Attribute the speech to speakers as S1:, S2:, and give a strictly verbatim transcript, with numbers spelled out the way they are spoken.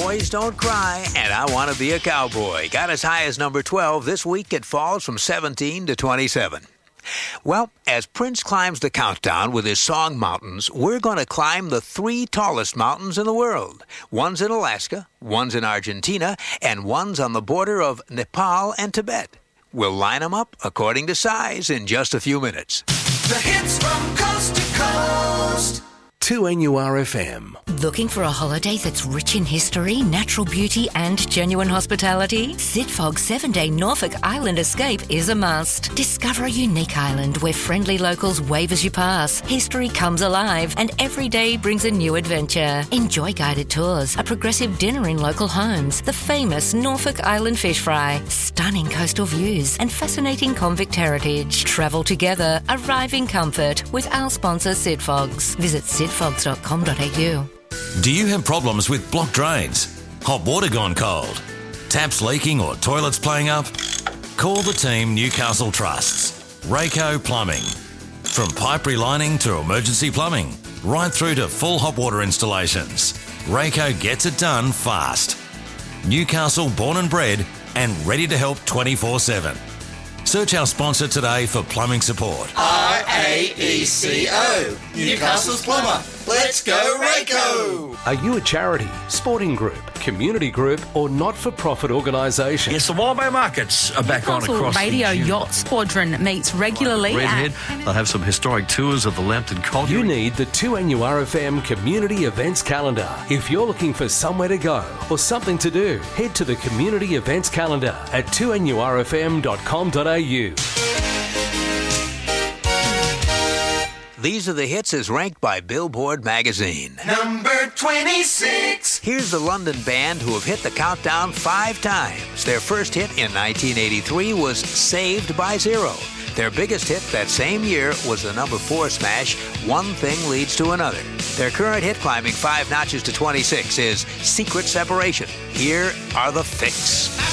S1: Boys Don't Cry, and I Want to Be a Cowboy got as high as number twelve. This week it falls from seventeen to twenty-seven. Well, as Prince climbs the countdown with his song Mountains, we're going to climb the three tallest mountains in the world. One's in Alaska, one's in Argentina, and one's on the border of Nepal and Tibet. We'll line them up according to size in just a few minutes.
S2: The hits from coast to coast.
S3: two N U R F M.
S4: Looking for a holiday that's rich in history, natural beauty and genuine hospitality? Sidfog's seven-day Norfolk Island escape is a must. Discover a unique island where friendly locals wave as you pass. History comes alive and every day brings a new adventure. Enjoy guided tours, a progressive dinner in local homes, the famous Norfolk Island fish fry, stunning coastal views and fascinating convict heritage. Travel together, arrive in comfort with our sponsor Sidfogs. Visit sidfogs dot com dot a u.
S5: Do you have problems with blocked drains, hot water gone cold, taps leaking or toilets playing up? Call the team Newcastle Trusts. Rayco Plumbing. From pipe relining to emergency plumbing, right through to full hot water installations, Rayco gets it done fast. Newcastle born and bred and ready to help twenty-four seven. Search our sponsor today for plumbing support.
S2: R A E C O. Newcastle's Plumber. Let's go, Rayco!
S3: Are you a charity, sporting group, community group or not-for-profit organisation?
S6: Yes, the Wildbay Markets are back on
S7: Newcastle
S6: across
S7: Radio
S6: the
S7: Yacht Squadron meets regularly
S6: Redhead.
S7: at...
S6: They'll have some historic tours of the Lambton Colliery.
S3: You need the two N U R F M Community Events Calendar. If you're looking for somewhere to go or something to do, head to the Community Events Calendar at two N U R F M dot com dot a u.
S1: These are the hits as ranked by Billboard magazine.
S2: Number twenty-six.
S1: Here's the London band who have hit the countdown five times. Their first hit in nineteen eighty-three was Saved by Zero. Their biggest hit that same year was the number four smash, One Thing Leads to Another. Their current hit, climbing five notches to twenty-six, is Secret Separation. Here are The Fix.